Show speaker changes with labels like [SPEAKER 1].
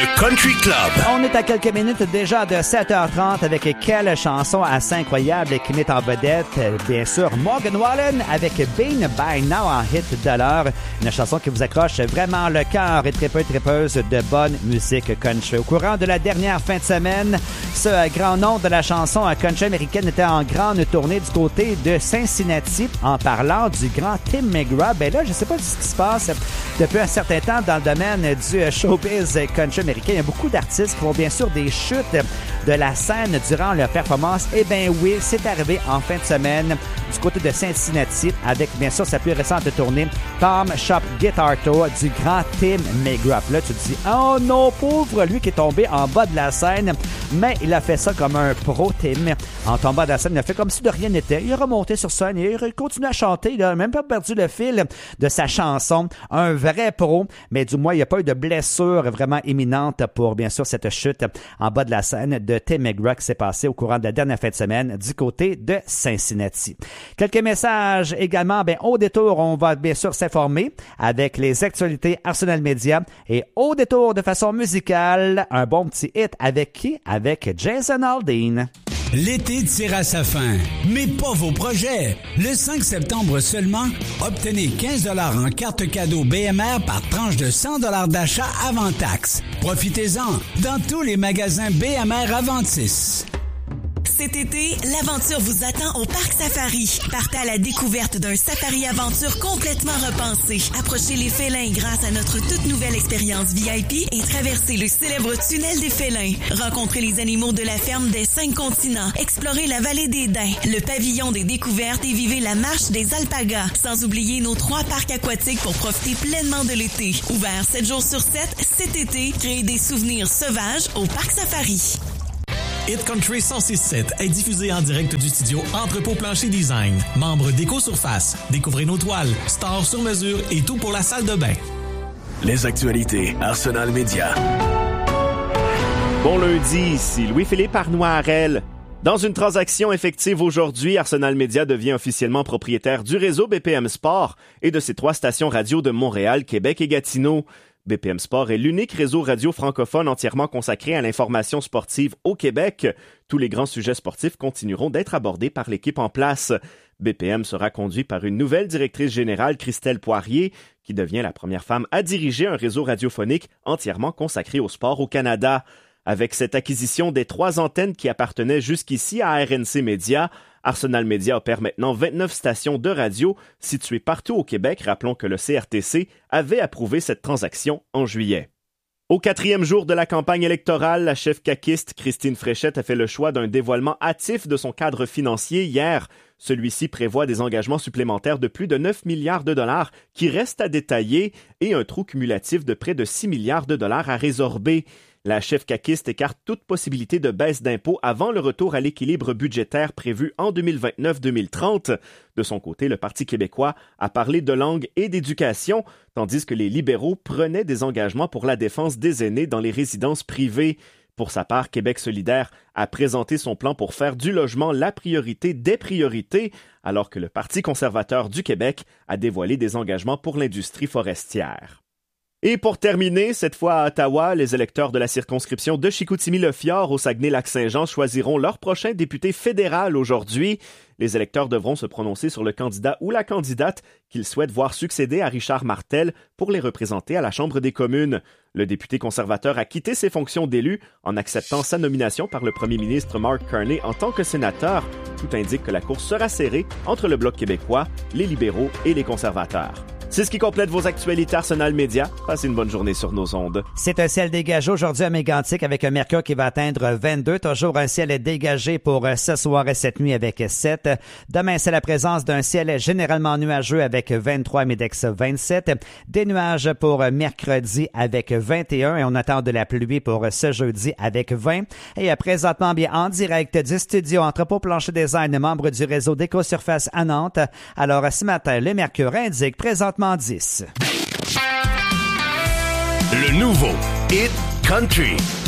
[SPEAKER 1] Le Country Club.
[SPEAKER 2] On est à quelques minutes déjà de 7h30 avec quelle chanson assez incroyable qui met en vedette, bien sûr, Morgan Wallen avec Bean by Now en hit de l'heure. Une chanson qui vous accroche vraiment le cœur et tripeuses de bonne musique country. Au courant de la dernière fin de semaine, ce grand nom de la chanson country américaine était en grande tournée du côté de Cincinnati en parlant du grand Tim McGraw. Ben là, je sais pas ce qui se passe depuis un certain temps dans le domaine du showbiz country américain. Il y a beaucoup d'artistes qui font bien sûr des chutes de la scène durant leur performance. Eh bien oui, c'est arrivé en fin de semaine du côté de Cincinnati avec bien sûr sa plus récente tournée Palm Shop Guitar Tour du grand Tim McGraw. Là, tu te dis, oh non, pauvre lui qui est tombé en bas de la scène. Mais il a fait ça comme un pro, Tim. En tombant de la scène, il a fait comme si de rien n'était. Il est remonté sur scène et il continue à chanter. Il n'a même pas perdu le fil de sa chanson. Un vrai pro, mais du moins, il n'y a pas eu de blessure vraiment imminente pour, bien sûr, cette chute en bas de la scène de Tim McGraw qui s'est passée au courant de la dernière fin de semaine du côté de Cincinnati. Quelques messages également. Au détour, on va bien sûr s'informer avec les actualités Arsenal Media et au détour de façon musicale, un bon petit hit avec qui? Avec Jason Aldean.
[SPEAKER 3] L'été tire à sa fin, mais pas vos projets. Le 5 septembre seulement, obtenez 15 $ en carte cadeau BMR par tranche de 100 $ d'achat avant taxe. Profitez-en dans tous les magasins BMR Aventis.
[SPEAKER 4] Cet été, l'aventure vous attend au Parc Safari. Partez à la découverte d'un safari-aventure complètement repensé. Approchez les félins grâce à notre toute nouvelle expérience VIP et traversez le célèbre tunnel des félins. Rencontrez les animaux de la ferme des 5 continents. Explorez la vallée des Daims, le pavillon des découvertes et vivez la marche des alpagas. Sans oublier nos 3 parcs aquatiques pour profiter pleinement de l'été. Ouvert 7 jours sur 7, cet été, créez des souvenirs sauvages au Parc Safari.
[SPEAKER 5] Hit Country 106.7 est diffusé en direct du studio Entrepôt Plancher Design. Membre d'Éco-Surface. Découvrez nos toiles, stores sur mesure et tout pour la salle de bain.
[SPEAKER 1] Les actualités Arsenal Media.
[SPEAKER 6] Bon lundi, ici Louis-Philippe Arnoirel. Dans une transaction effective aujourd'hui, Arsenal Media devient officiellement propriétaire du réseau BPM Sport et de ses 3 stations radio de Montréal, Québec et Gatineau. BPM Sport est l'unique réseau radio francophone entièrement consacré à l'information sportive au Québec. Tous les grands sujets sportifs continueront d'être abordés par l'équipe en place. BPM sera conduit par une nouvelle directrice générale, Christelle Poirier, qui devient la première femme à diriger un réseau radiophonique entièrement consacré au sport au Canada. Avec cette acquisition des 3 antennes qui appartenaient jusqu'ici à RNC Media, Arsenal Media opère maintenant 29 stations de radio situées partout au Québec. Rappelons que le CRTC avait approuvé cette transaction en juillet. Au 4e jour de la campagne électorale, la chef caquiste Christine Fréchette a fait le choix d'un dévoilement hâtif de son cadre financier hier. Celui-ci prévoit des engagements supplémentaires de plus de 9 milliards de dollars qui restent à détailler et un trou cumulatif de près de 6 milliards de dollars à résorber. La chef caquiste écarte toute possibilité de baisse d'impôts avant le retour à l'équilibre budgétaire prévu en 2029-2030. De son côté, le Parti québécois a parlé de langue et d'éducation, tandis que les libéraux prenaient des engagements pour la défense des aînés dans les résidences privées. Pour sa part, Québec solidaire a présenté son plan pour faire du logement la priorité des priorités, alors que le Parti conservateur du Québec a dévoilé des engagements pour l'industrie forestière. Et pour terminer, cette fois à Ottawa, les électeurs de la circonscription de Chicoutimi-Le-Fjord au Saguenay-Lac-Saint-Jean choisiront leur prochain député fédéral aujourd'hui. Les électeurs devront se prononcer sur le candidat ou la candidate qu'ils souhaitent voir succéder à Richard Martel pour les représenter à la Chambre des communes. Le député conservateur a quitté ses fonctions d'élu en acceptant sa nomination par le premier ministre Mark Carney en tant que sénateur. Tout indique que la course sera serrée entre le Bloc québécois, les libéraux et les conservateurs. C'est ce qui complète vos actualités Arsenal Media. Passez une bonne journée sur nos ondes.
[SPEAKER 2] C'est un ciel dégagé aujourd'hui à Mégantic avec un mercure qui va atteindre 22. Toujours un ciel dégagé pour ce soir et cette nuit avec 7. Demain, c'est la présence d'un ciel généralement nuageux avec 23 Médex 27. Des nuages pour mercredi avec 21 et on attend de la pluie pour ce jeudi avec 20. Et présentement, bien en direct du studio Entrepôt Plancher Design, membre du réseau d'Éco-Surface à Nantes. Alors, ce matin, le mercure indique présentement 10.
[SPEAKER 1] Le nouveau Hit Country.